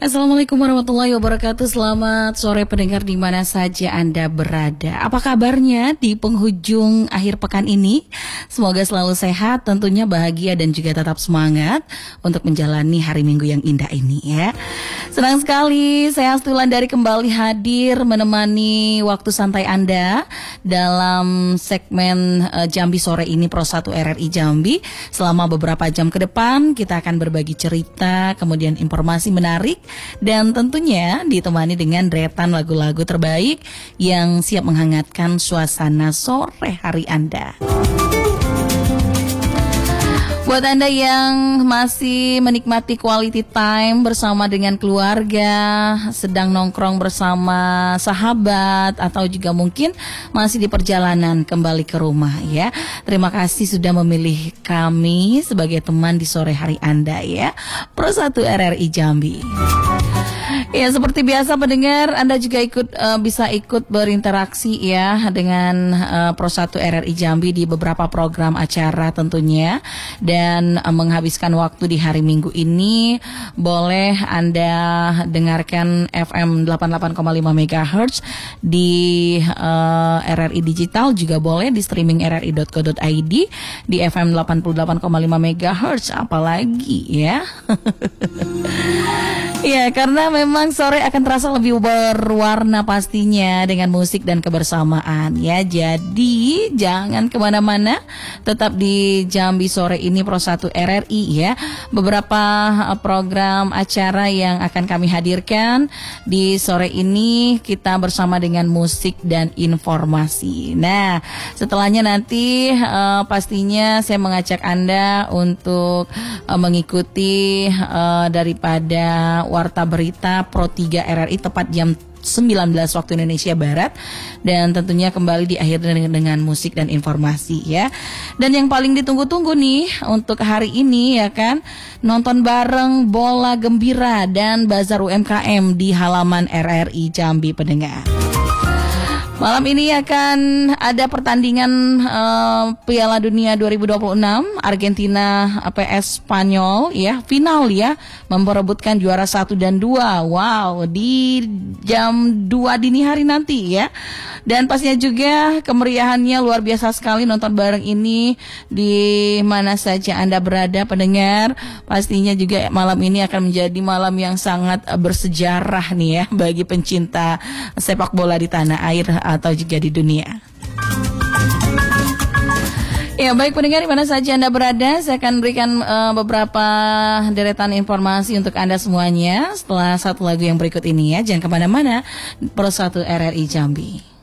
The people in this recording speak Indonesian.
Assalamualaikum warahmatullahi wabarakatuh. Selamat sore pendengar di mana saja Anda berada. Apa kabarnya di penghujung akhir pekan ini? Semoga selalu sehat, tentunya bahagia dan juga tetap semangat untuk menjalani hari Minggu yang indah ini ya. Senang sekali saya Astulandari kembali hadir menemani waktu santai Anda dalam segmen Jambi Sore ini Pro 1 RRI Jambi. Selama beberapa jam ke depan kita akan berbagi cerita, kemudian informasi menarik, dan tentunya ditemani dengan deretan lagu-lagu terbaik yang siap menghangatkan suasana sore hari Anda. Buat Anda yang masih menikmati quality time bersama dengan keluarga, sedang nongkrong bersama sahabat, atau juga mungkin masih di perjalanan kembali ke rumah ya. Terima kasih sudah memilih kami sebagai teman di sore hari Anda ya. Pro 1 RRI Jambi. Ya, seperti biasa pendengar, Anda juga bisa ikut berinteraksi ya dengan Pro 1 RRI Jambi di beberapa program acara tentunya. Dan menghabiskan waktu di hari Minggu ini, boleh Anda dengarkan FM 88,5 MHz di RRI Digital, juga boleh di streaming rri.co.id di FM 88,5 MHz, apalagi ya. Ya, karena memang sore akan terasa lebih berwarna pastinya dengan musik dan kebersamaan ya. Jadi jangan kemana-mana, tetap di Jambi Sore ini Pro 1 RRI ya. Beberapa program acara yang akan kami hadirkan di sore ini, kita bersama dengan musik dan informasi. Nah, setelahnya nanti pastinya saya mengajak Anda untuk mengikuti daripada Warta Berita Pro 3 RRI tepat jam 19 waktu Indonesia Barat, dan tentunya kembali diakhiri dengan musik dan informasi ya. Dan yang paling ditunggu-tunggu nih untuk hari ini ya kan, nonton bareng bola gembira dan bazar UMKM di halaman RRI Jambi pendengar. Malam ini akan ada pertandingan Piala Dunia 2026 Argentina PS Spanyol ya, final ya, memperebutkan juara 1 dan 2. Wow, di jam 2 dini hari nanti ya. Dan pastinya juga kemeriahannya luar biasa sekali nonton bareng ini di mana saja Anda berada pendengar. Pastinya juga malam ini akan menjadi malam yang sangat bersejarah nih ya bagi pencinta sepak bola di tanah air atau juga di dunia. Ya, baik pendengar di mana saja Anda berada, saya akan berikan beberapa deretan informasi untuk Anda semuanya setelah satu lagu yang berikut ini ya. Jangan kemana-mana, Pro 1 RRI Jambi.